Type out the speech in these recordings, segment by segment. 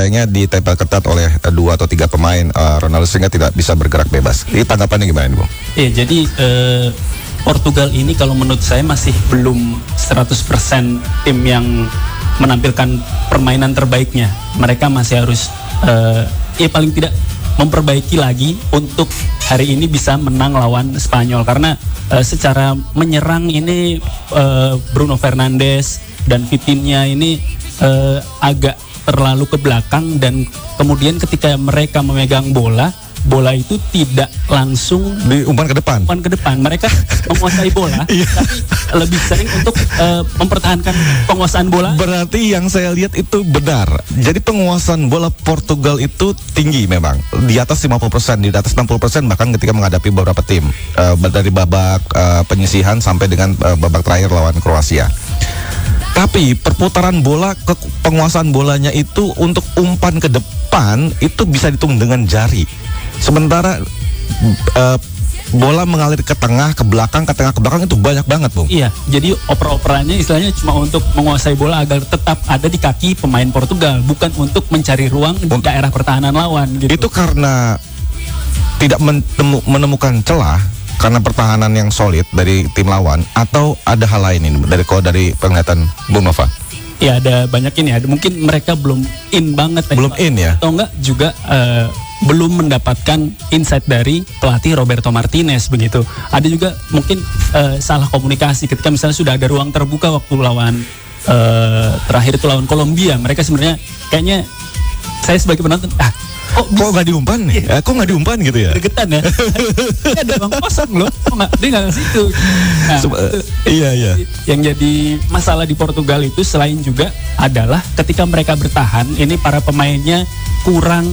sayangnya ditempel ketat oleh 2 atau 3 pemain Ronaldo sehingga tidak bisa bergerak bebas. Ini tanggapannya gimana nih, Bung? Iya, jadi Portugal ini kalau menurut saya masih belum 100% tim yang menampilkan permainan terbaiknya. Mereka masih harus paling tidak memperbaiki lagi untuk hari ini bisa menang lawan Spanyol, karena secara menyerang ini Bruno Fernandes dan Vitinha ini agak terlalu ke belakang, dan kemudian ketika mereka memegang bola itu tidak langsung diumpan ke depan. Mereka menguasai bola, tapi lebih sering untuk mempertahankan penguasaan bola. Berarti yang saya lihat itu benar. Jadi penguasaan bola Portugal itu tinggi memang. Di atas 50%, di atas 60% bahkan ketika menghadapi beberapa tim. Dari babak penyisihan sampai dengan babak terakhir lawan Kroasia. Tapi perputaran bola, penguasaan bolanya itu untuk umpan ke depan itu bisa dihitung dengan jari. Sementara bola mengalir ke tengah, ke belakang, ke tengah, ke belakang itu banyak banget, Bung. Iya, jadi oper-operannya istilahnya cuma untuk menguasai bola agar tetap ada di kaki pemain Portugal, bukan untuk mencari ruang di daerah pertahanan lawan. Gitu. Itu karena tidak menemukan celah karena pertahanan yang solid dari tim lawan, atau ada hal lain ini dari penglihatan Bung Nova? Ya, ada banyak ini. Ada mungkin mereka belum in banget. Belum in ya? Atau enggak juga belum mendapatkan insight dari pelatih Roberto Martinez begitu. Ada juga mungkin salah komunikasi ketika misalnya sudah ada ruang terbuka waktu lawan terakhir itu lawan Kolombia. Mereka sebenarnya kayaknya, saya sebagai penonton, kok nggak diumpan nih? Kok nggak diumpan gitu ya? Gregetan ya. Ini ada ruang kosong loh. Dia nggak ke situ. Nah, iya. Yang jadi masalah di Portugal itu selain juga adalah ketika mereka bertahan, ini para pemainnya kurang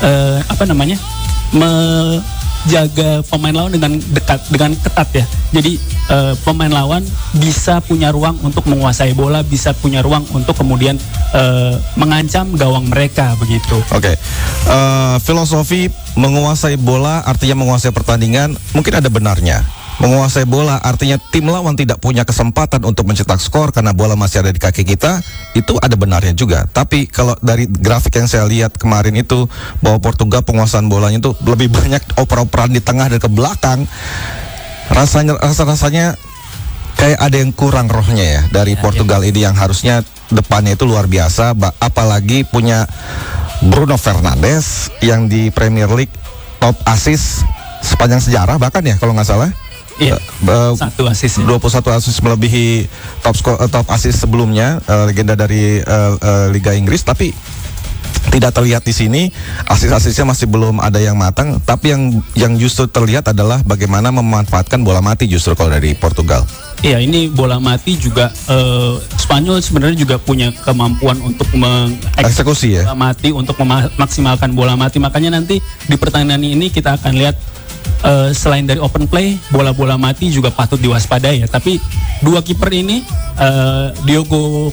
menjaga pemain lawan dengan ketat ya. Jadi pemain lawan bisa punya ruang untuk menguasai bola, bisa punya ruang untuk kemudian mengancam gawang mereka begitu. Oke. Filosofi menguasai bola artinya menguasai pertandingan, mungkin ada benarnya. Menguasai bola artinya tim lawan tidak punya kesempatan untuk mencetak skor karena bola masih ada di kaki kita, itu ada benarnya juga. Tapi kalau dari grafik yang saya lihat kemarin itu, bahwa Portugal penguasaan bolanya itu lebih banyak oper-operan di tengah dan ke belakang, rasanya kayak ada yang kurang rohnya ya dari Portugal ini, yang harusnya depannya itu luar biasa, apalagi punya Bruno Fernandes yang di Premier League top assist sepanjang sejarah bahkan ya kalau nggak salah. Iya, 1 assist ya. 21 assist melebihi top assist sebelumnya, legenda dari Liga Inggris. Tapi tidak terlihat di sini, assist-assistnya masih belum ada yang matang. Tapi yang justru terlihat adalah bagaimana memanfaatkan bola mati justru kalau dari Portugal. Iya, ini bola mati juga Spanyol sebenarnya juga punya kemampuan untuk mengeksekusi bola mati, untuk memaksimalkan bola mati. Makanya nanti di pertandingan ini kita akan lihat selain dari open play, bola-bola mati juga patut diwaspadai ya. Tapi dua kiper ini Diogo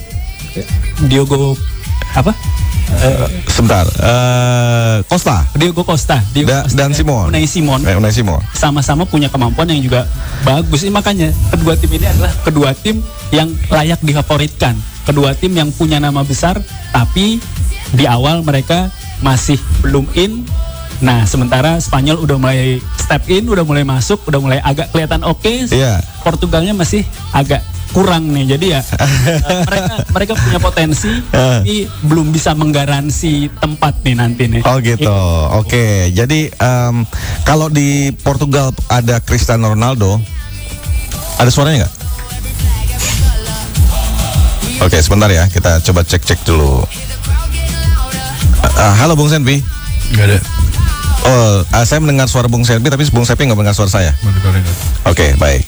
Costa dan Unai Simon sama-sama punya kemampuan yang juga bagus. Makanya kedua tim ini adalah kedua tim yang layak difavoritkan, kedua tim yang punya nama besar, tapi di awal mereka masih belum in. Nah, sementara Spanyol udah mulai step in, udah mulai masuk, udah mulai agak kelihatan oke. Portugalnya masih agak kurang nih. Jadi ya mereka punya potensi, tapi belum bisa menggaransi tempat nih nanti nih. Oh gitu. Oke. Jadi kalau di Portugal ada Cristiano Ronaldo, ada suaranya nggak? Oke, sebentar ya, kita coba cek dulu. Halo Bung Senpi. Nggak ada. Oh, saya mendengar suara Bung Senpi, tapi Bung Senpi nggak mendengar suara saya. Oke, baik.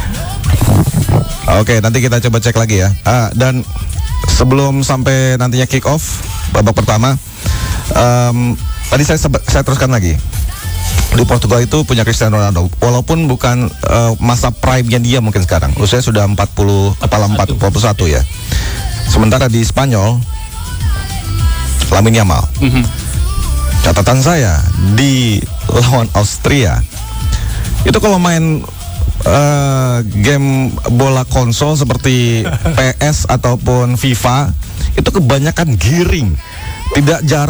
Oke, nanti kita coba cek lagi ya. Dan sebelum sampai nantinya kick off babak pertama, tadi saya teruskan lagi. Di Portugal itu punya Cristiano Ronaldo, walaupun bukan masa prime-nya dia mungkin sekarang. Usianya sudah 41 ya. Sementara di Spanyol, Lamine Yamal. Catatan saya di lawan Austria itu kalau main game bola konsol seperti PS ataupun FIFA itu kebanyakan giring, tidak jarang